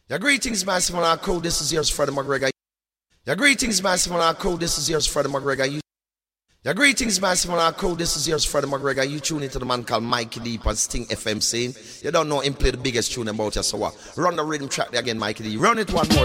Your greetings, massive on our code. This is yours, Freddie McGregor. Your greetings, massive on our code. This is yours, Freddie McGregor. Your greetings, massive on our code. This is yours, Freddie McGregor. You tune into the man called Mikey D on Sting FM saying, you don't know him play the biggest tune about you, so what? Run the rhythm track there again, Mikey D. Run it one more.